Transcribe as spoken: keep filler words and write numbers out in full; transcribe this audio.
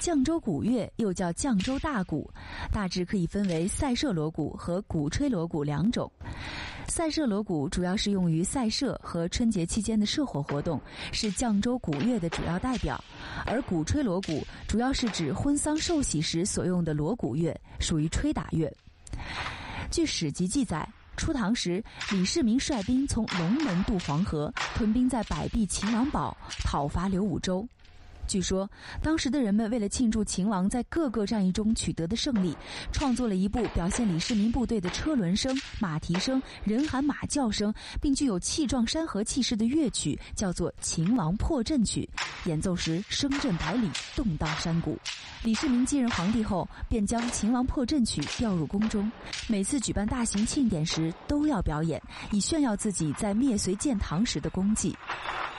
绛州鼓乐又叫绛州大鼓，大致可以分为赛射锣鼓和鼓吹锣鼓两种。赛射锣鼓主要是用于赛射和春节期间的射火活动，是绛州鼓乐的主要代表；而鼓吹锣鼓主要是指婚丧寿喜时所用的锣鼓乐，属于吹打乐。据史籍记载，初唐时，李世民率兵从龙门渡黄河，屯兵在百壁秦王堡，讨伐刘武周。据说，当时的人们为了庆祝秦王在各个战役中取得的胜利，创作了一部表现李世民部队的车轮声、马蹄声、人喊马叫声，并具有气壮山河气势的乐曲，叫做《秦王破阵曲》，演奏时声震百里，动荡山谷。李世民继任皇帝后，便将《秦王破阵曲》调入宫中，每次举办大型庆典时都要表演，以炫耀自己在灭隋建唐时的功绩。